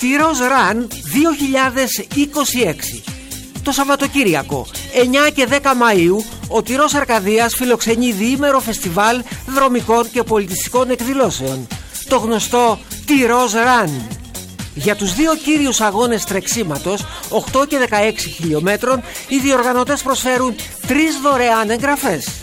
Τυρός Run 2026. Το Σαββατοκύριακο 9 και 10 Μαΐου ο Τυρός Αρκαδίας φιλοξενεί διήμερο φεστιβάλ δρομικών και πολιτιστικών εκδηλώσεων, το γνωστό Τυρός Run. Για τους δύο κύριους αγώνες τρεξίματος 8 και 16 χιλιόμετρων οι διοργανωτές προσφέρουν 3 δωρεάν εγγραφές.